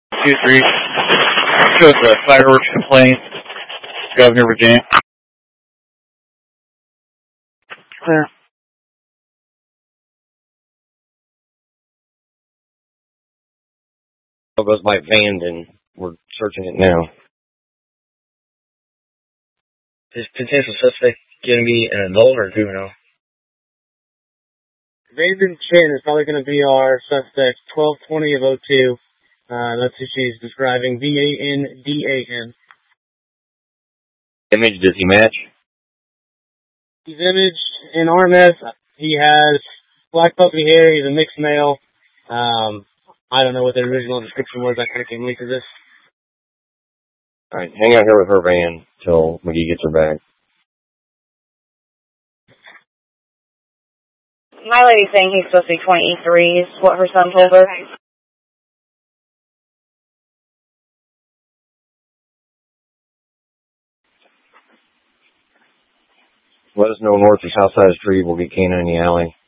2-3. Shows the fireworks complaint. Governor, Virginia. Clear. It goes by Vanden. We're searching it now. Is potential suspect going to be an adult or a juvenile? Vanden Chin is probably going to be our suspect, 1220 of 02. That's who she's describing, Vandan. Image, does he match? He's imaged in RMS. He has black puppy hair. He's a mixed male. I don't know what the original description was. I kind of came late to this. All right, hang out here with her van till McGee gets her back. My lady's saying he's supposed to be 23 is what her son told her. Let us know north or south side of the street. We'll get Canine in the alley.